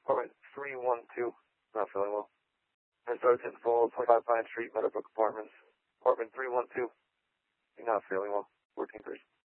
Apartment 312, not feeling well. And Sergeant Fall, 25 Pine Street, Meadowbrook Apartments. Apartment 312, not feeling well. 14 person.